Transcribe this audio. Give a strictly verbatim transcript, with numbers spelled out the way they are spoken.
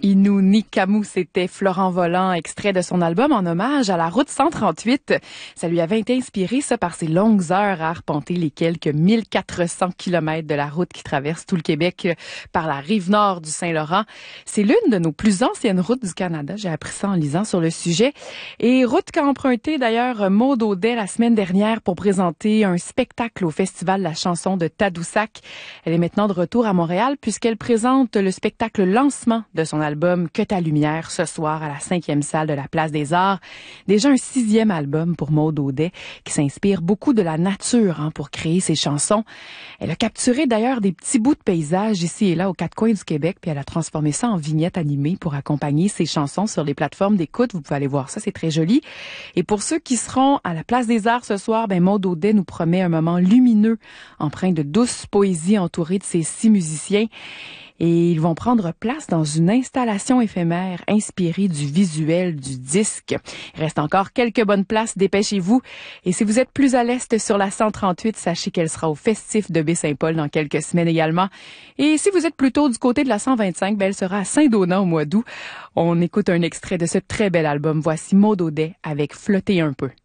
Inou ni Camus, c'était Florent Volant, extrait de son album en hommage à la route cent trente-huit. Ça lui avait été inspiré, ça, par ses longues heures à arpenter les quelques mille quatre cents kilomètres de la route qui traverse tout le Québec par la rive nord du Saint-Laurent. C'est l'une de nos plus anciennes routes du Canada. J'ai appris ça en lisant sur le sujet. Et route qu'a emprunté d'ailleurs Maude Audet la semaine dernière pour présenter un spectacle au Festival de la chanson de Tadoussac. Elle est maintenant de retour à Montréal puisqu'elle présente le spectacle lancement de son album album Que ta lumière ce soir à la cinquième salle de la Place des Arts. Déjà un sixième album pour Maude Audet qui s'inspire beaucoup de la nature hein, pour créer ses chansons. Elle a capturé d'ailleurs des petits bouts de paysages ici et là aux quatre coins du Québec puis elle a transformé ça en vignettes animées pour accompagner ses chansons sur les plateformes d'écoute. Vous pouvez aller voir ça, c'est très joli. Et pour ceux qui seront à la Place des Arts ce soir, ben Maude Audet nous promet un moment lumineux empreint de douce poésie entouré de ses six musiciens. Et ils vont prendre place dans une installation éphémère inspirée du visuel du disque. Il reste encore quelques bonnes places, dépêchez-vous. Et si vous êtes plus à l'est sur la cent trente-huit, sachez qu'elle sera au Festif de Baie-Saint-Paul dans quelques semaines également. Et si vous êtes plutôt du côté de la cent vingt-cinq, ben elle sera à Saint-Donat au mois d'août. On écoute un extrait de ce très bel album. Voici Maude Audet avec Flotter un peu.